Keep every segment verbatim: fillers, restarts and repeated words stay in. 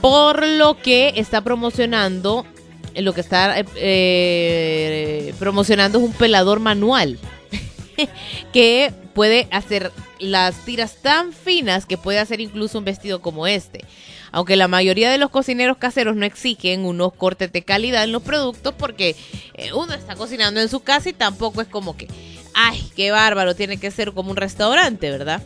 por lo que está promocionando, lo que está eh, promocionando es un pelador manual que puede hacer las tiras tan finas que puede hacer incluso un vestido como este. Aunque la mayoría de los cocineros caseros no exigen unos cortes de calidad en los productos porque eh, uno está cocinando en su casa y tampoco es como que, ay, qué bárbaro, tiene que ser como un restaurante, ¿verdad?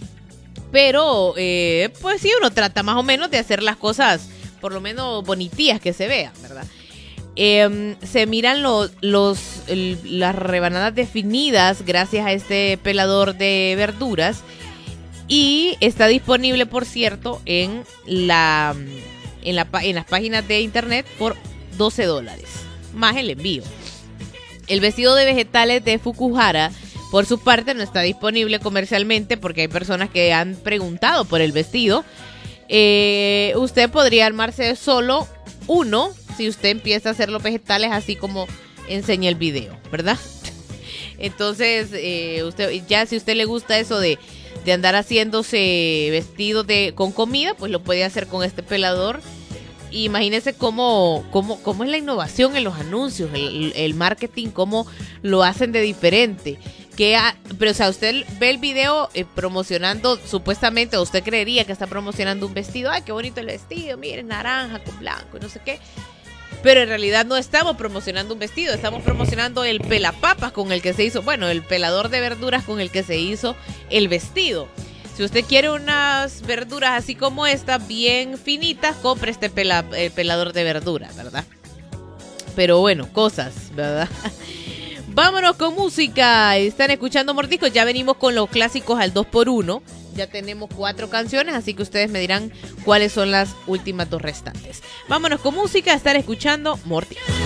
Pero, eh, pues sí, uno trata más o menos de hacer las cosas por lo menos bonitías que se vean, ¿verdad? Eh, se miran los, los, el, las rebanadas definidas gracias a este pelador de verduras. Y está disponible, por cierto, en la en la en las páginas de internet por doce dólares, más el envío. El vestido de vegetales de Fukuhara, por su parte, no está disponible comercialmente porque hay personas que han preguntado por el vestido. Eh, usted podría armarse solo uno si usted empieza a hacer los vegetales así como enseña el video, ¿verdad? Entonces, eh, usted ya si a usted le gusta eso de de andar haciéndose vestidos de con comida, pues lo puede hacer con este pelador. Y imagínense cómo, cómo, cómo es la innovación en los anuncios, el, el marketing, cómo lo hacen de diferente. Que ha, pero o sea, usted ve el video eh, promocionando, supuestamente, o usted creería que está promocionando un vestido. Ay, qué bonito el vestido, miren, naranja con blanco y no sé qué. Pero en realidad no estamos promocionando un vestido, estamos promocionando el pelapapas con el que se hizo, bueno, el pelador de verduras con el que se hizo el vestido. Si usted quiere unas verduras así como esta, bien finitas, compre este pela, el pelador de verduras, ¿verdad? Pero bueno, cosas, ¿verdad? Vámonos con música. Están escuchando Mordiscos. Ya venimos con los clásicos al dos por uno. Ya tenemos cuatro canciones, así que ustedes me dirán cuáles son las últimas dos restantes. Vámonos con música. Están escuchando Mordiscos.